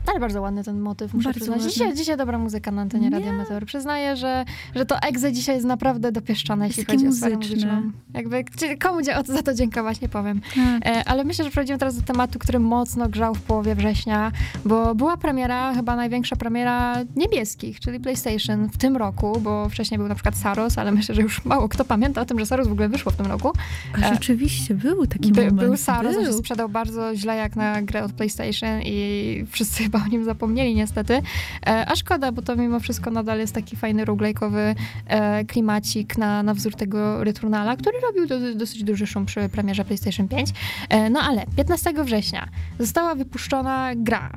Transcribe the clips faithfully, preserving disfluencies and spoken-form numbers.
Ale bardzo ładny ten motyw, muszę Bardzo przyznać. ładny. Dzisiaj, dzisiaj dobra muzyka na antenie Radia Meteor. Przyznaję, że, że to Exe dzisiaj jest naprawdę dopieszczone, jeśli Takie chodzi o sferę muzyczne. muzyczną. Jakby, czy- komu dzia- o to za to dziękować, nie powiem. Tak. E, ale myślę, że przechodzimy teraz do tematu, który mocno grzał w połowie września, bo była premiera, chyba największa premiera niebieskich, czyli PlayStation w tym roku, bo wcześniej był na przykład Saros, ale myślę, że już mało kto pamięta o tym, że Saros w ogóle wyszło w tym roku. A rzeczywiście, był taki By, moment. był Saros, on się był. sprzedał bardzo źle jak na grę od PlayStation i wszyscy chyba o nim zapomnieli niestety. E, a szkoda, bo to mimo wszystko nadal jest taki fajny roguelike'owy e, klimacik na, na wzór tego Returnala, który robił do, dosyć duży szum przy premierze PlayStation pięć. E, no ale piętnastego września została wypuszczona gra.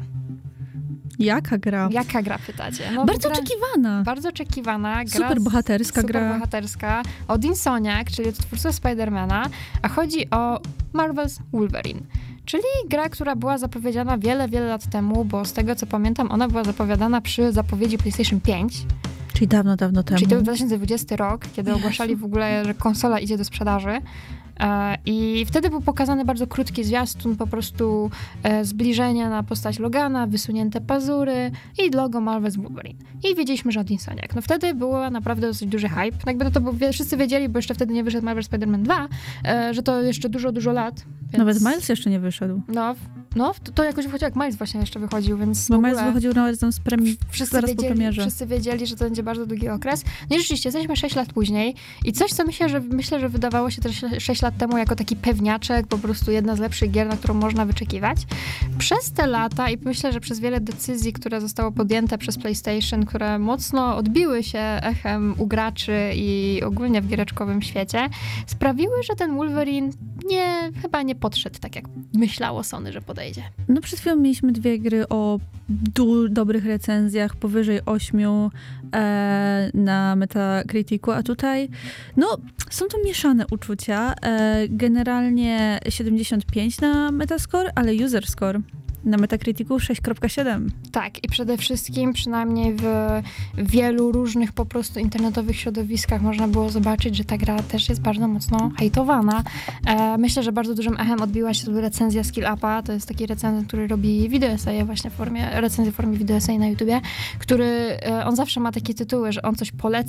Jaka gra? Jaka gra, pytacie? No, Bardzo gra, oczekiwana. Bardzo oczekiwana. Gra Super bohaterska super gra. bohaterska. Od Insomniac, czyli od twórców Spidermana, a chodzi o Marvel's Wolverine. Czyli gra, która była zapowiedziana wiele, wiele lat temu, bo z tego co pamiętam, ona była zapowiadana przy zapowiedzi PlayStation pięć. Czyli dawno, dawno temu. Czyli to był dwa tysiące dwudziesty rok, kiedy Jezu. ogłaszali w ogóle, że konsola idzie do sprzedaży. E, I wtedy był pokazany bardzo krótki zwiastun, po prostu e, zbliżenie na postać Logana, wysunięte pazury i logo Marvel's Wolverine. I wiedzieliśmy, że od Insomniac. No wtedy było naprawdę dosyć duży hype. Jakby no to był, wie- wszyscy wiedzieli, bo jeszcze wtedy nie wyszedł Marvel Spider-Man dwa, e, że to jeszcze dużo, dużo lat. Więc, Nawet Miles jeszcze nie wyszedł. No, no to, to jakoś wychodziło, jak Miles właśnie jeszcze wychodził, więc w Bo ogóle... Miles wychodził nawet z premi- Wszyscy zaraz po wiedzieli, premierze. wszyscy wiedzieli, że to będzie bardzo długi okres. No i rzeczywiście, jesteśmy sześć lat później i coś, co myślę, że myślę, że wydawało się też sześć lat temu jako taki pewniaczek, po prostu jedna z lepszych gier, na którą można wyczekiwać. Przez te lata i myślę, że przez wiele decyzji, które zostały podjęte przez PlayStation, które mocno odbiły się echem u graczy i ogólnie w giereczkowym świecie, sprawiły, że ten Wolverine nie, chyba nie podszedł tak, jak myślało Sony, że podejdzie. No przed chwilą mieliśmy dwie gry o du- dobrych recenzjach, powyżej ośmiu e, na Metacriticu, a tutaj no są to mieszane uczucia. E, generalnie siedemdziesiąt pięć na Metascore, ale user score na Metacriticu sześć przecinek siedem. Tak, i przede wszystkim przynajmniej w wielu różnych po prostu internetowych środowiskach można było zobaczyć, że ta gra też jest bardzo mocno hejtowana. E, myślę, że bardzo dużym echem odbiła się tu recenzja Skill Upa. To jest taki recenzent, który robi wideoeseje właśnie w formie, recenzję w formie wideoesej na YouTubie, który, e, on zawsze ma takie tytuły, że on coś poleca